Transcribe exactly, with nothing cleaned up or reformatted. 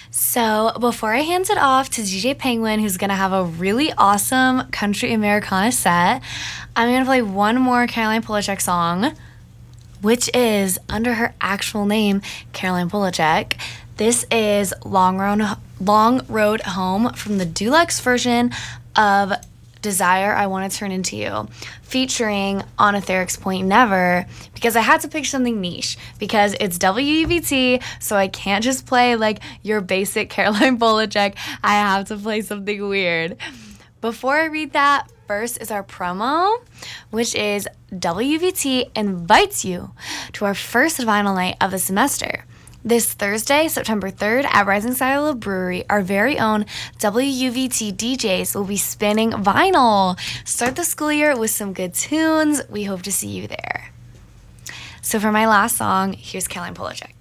So before I hand it off to D J Penguin, who's gonna have a really awesome country Americana set, I'm gonna play one more Caroline Polachek song, which is under her actual name, Caroline Polachek. This is Long Road, Long Road Home from the deluxe version of Desire, I Want to Turn Into You, featuring On a Therix Point Never, because I had to pick something niche, because it's W U V T, so I can't just play like your basic Caroline Polachek. I have to play something weird. Before I read that, first is our promo, which is W V T invites you to our first vinyl night of the semester. This Thursday, September third, at Rising Silo Brewery, our very own W U V T D Js will be spinning vinyl. Start the school year with some good tunes. We hope to see you there. So for my last song, here's Caroline Polachek.